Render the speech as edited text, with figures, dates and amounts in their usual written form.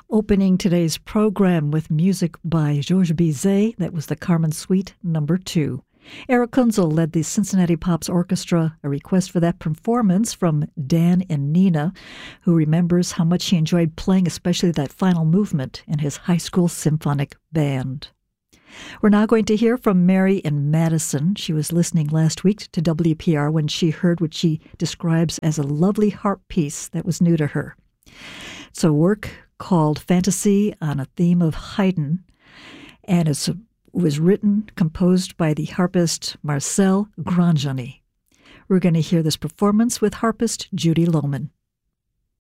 Opening today's program with music by Georges Bizet, that was the Carmen Suite number 2. Eric Kunzel led the Cincinnati Pops Orchestra, a request for that performance from Dan and Nina, who remembers how much he enjoyed playing especially that final movement in his high school symphonic band. We're now going to hear from Mary in Madison. She was listening last week to WPR when she heard what she describes as a lovely harp piece that was new to her. It's a work called Fantasy on a Theme of Haydn, and it was written, composed by the harpist Marcel Grandjeanny. We're going to hear this performance with harpist Judy Lohman.